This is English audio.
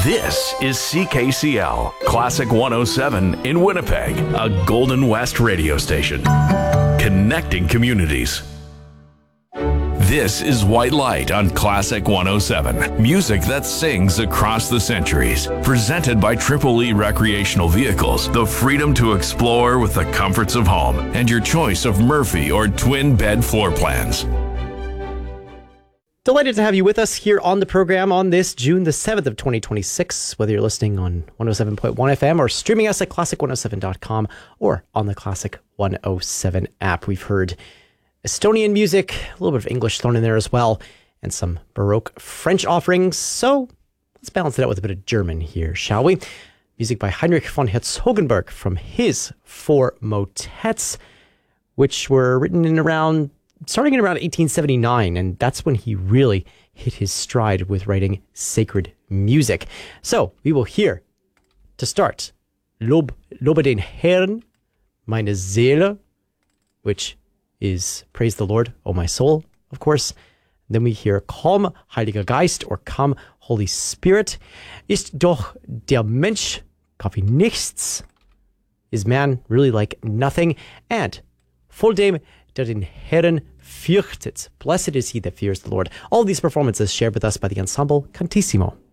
This is CKCL, Classic 107 in Winnipeg, a Golden West radio station. Connecting communities. This is White Light on Classic 107. Music that sings across the centuries. Presented by Triple E Recreational Vehicles. The freedom to explore with the comforts of home. And your choice of Murphy or twin bed floor plans. Delighted to have you with us here on the program on this June the 7th of 2026, whether you're listening on 107.1 FM or streaming us at classic107.com or on the Classic 107 app. We've heard Estonian music, a little bit of English thrown in there as well, and some Baroque French offerings. So let's balance it out with a bit of German here, shall we? Music by Heinrich von Herzogenberg from his 4 motets, which were written starting in around 1879, and that's when he really hit his stride with writing sacred music. So we will hear, to start, Lobe den Herrn, meine Seele, which is Praise the Lord, O my soul, of course. Then we hear Komm, Heiliger Geist, or Come, Holy Spirit. Ist doch der Mensch kaffee nichts? Is man really like nothing? And Voll dem, der den Herrn fürchtet. Blessed is he that fears the Lord. All these performances shared with us by the ensemble Cantissimo.